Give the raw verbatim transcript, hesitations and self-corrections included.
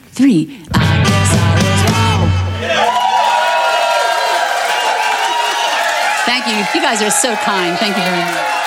three. I guess I was wrong. Thank you. You guys are so kind. Thank you very much.